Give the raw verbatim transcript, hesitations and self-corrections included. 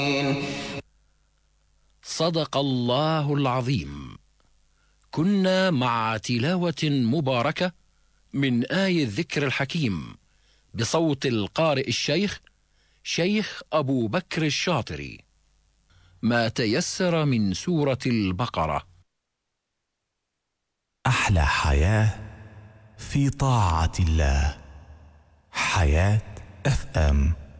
صدق الله العظيم. كنا مع تلاوة مباركة من آي الذكر الحكيم بصوت القارئ الشيخ شيخ أبو بكر الشاطري، ما تيسر من سورة البقرة. أحلى حياة في طاعة الله. حياة اف ام.